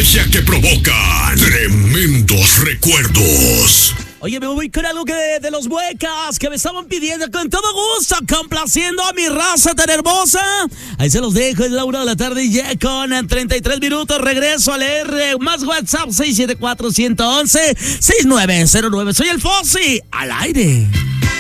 nostalgia que provocan tremendos recuerdos. Oye, me voy con algo de los Muecas que me estaban pidiendo con todo gusto, complaciendo a mi raza tan hermosa. Ahí se los dejo, es la 1 de la tarde y ya con 33 minutos. Regreso a leer más WhatsApp 674-111-6909. Soy el Fossi, al aire.